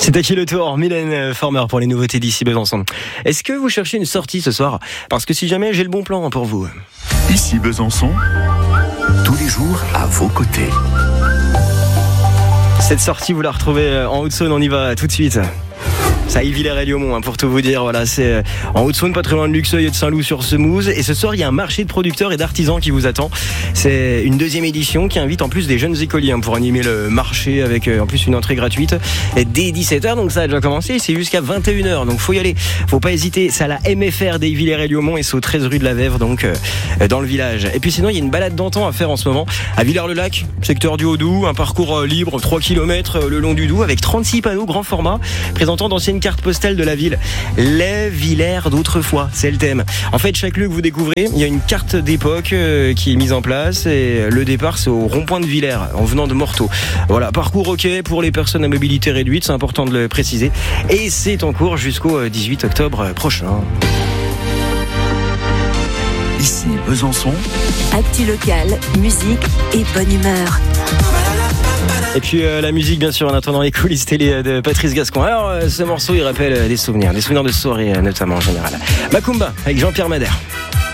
C'est à qui le tour? Mylène Farmer pour les nouveautés d'ici Besançon. Est-ce que vous cherchez une sortie ce soir? Parce que si jamais, j'ai le bon plan pour vous. Ici Besançon, tous les jours à vos côtés. Cette sortie, vous la retrouvez en Haute-Saône, on y va tout de suite. C'est à Yvillers-et-Liaumont, pour tout vous dire. Voilà, c'est en Haute-Saône, pas très loin de Luxeuil et de Saint-Loup-sur-Semouse. Et ce soir, il y a un marché de producteurs et d'artisans qui vous attend. C'est une deuxième édition qui invite en plus des jeunes écoliers pour animer le marché avec en plus une entrée gratuite. Et dès 17h, donc ça a déjà commencé, c'est jusqu'à 21h. Donc faut y aller, faut pas hésiter. C'est à la MFR des Yvillers-et-Liaumont et c'est au 13 rue de la Vèvre, donc dans le village. Et puis sinon, il y a une balade d'antan à faire en ce moment à Villers-le-Lac, secteur du Haut-Doubs, un parcours libre, 3 km le long du Doubs avec 36 panneaux grand format présentant d'anciennes cartes postales de la ville. Les Villers d'autrefois, c'est le thème. En fait, chaque lieu que vous découvrez, il y a une carte d'époque qui est mise en place et le départ c'est au rond-point de Villers en venant de Morteau. Voilà, parcours ok pour les personnes à mobilité réduite, c'est important de le préciser. Et c'est en cours jusqu'au 18 octobre prochain. Ici Besançon, actu locale, musique et bonne humeur. Et puis la musique bien sûr en attendant les coulisses télé de Patrice Gascon. Alors ce morceau il rappelle des souvenirs de soirées notamment en général. Macumba avec Jean-Pierre Madère.